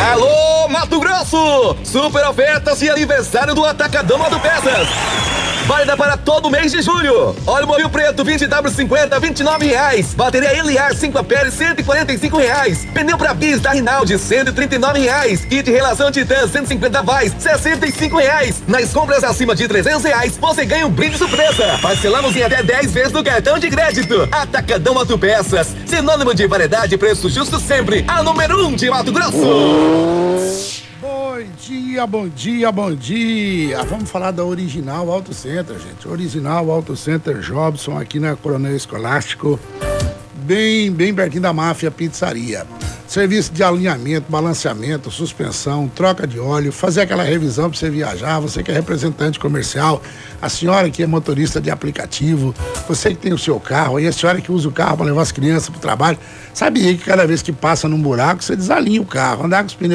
Alô, Mato Grosso! Super ofertas de aniversário do Atacadão Autopeças. Válida para todo mês de julho. Óleo Mobil Preto 20W50, R$29. Bateria Eliar 5 amperes, R$145. Pneu para bis da Rinaldi, R$139. Kit relação Titan 150 watts, R$65. Nas compras acima de R$300, você ganha um brinde surpresa. Parcelamos em até 10 vezes no cartão de crédito. Atacadão Autopeças, sinônimo de variedade e preço justo sempre. A número 1 de Mato Grosso. Bom dia, bom dia, bom dia. Vamos falar da Original Auto Center, gente. Original Auto Center Jobson, aqui na Coronel Escolástico, bem pertinho da Máfia Pizzaria. Serviço de alinhamento, balanceamento, suspensão, troca de óleo, fazer aquela revisão para você viajar, você que é representante comercial, a senhora que é motorista de aplicativo, você que tem o seu carro, e a senhora que usa o carro para levar as crianças para o trabalho, sabe aí que cada vez que passa num buraco, você desalinha o carro, andar com os pneus